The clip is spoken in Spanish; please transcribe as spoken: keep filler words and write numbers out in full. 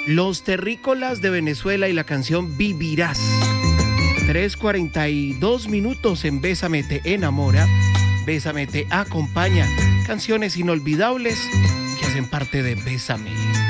Los Terrícolas de Venezuela y la canción Vivirás. tres cuarenta y dos minutos en Bésame te enamora, Bésame te acompaña. Canciones inolvidables que hacen parte de Bésame.